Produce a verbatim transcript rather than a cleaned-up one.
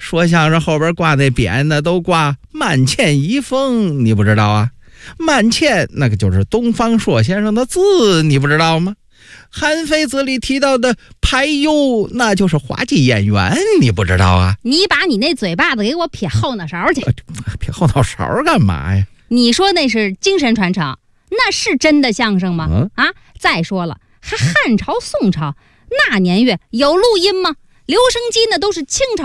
说相声后边挂那匾呢，都挂慢欠遗风，你不知道啊？慢欠那个就是东方朔先生的字，你不知道吗？韩非子里提到的排忧，那就是滑稽演员，你不知道啊？ 你把你那嘴巴子给我撇后脑勺去！ 撇后脑勺干嘛呀？ 你说那是精神传承，那是真的相声吗？ 嗯、 啊！再说了，还汉朝、宋朝那年月有录音吗？留声机那都是清朝。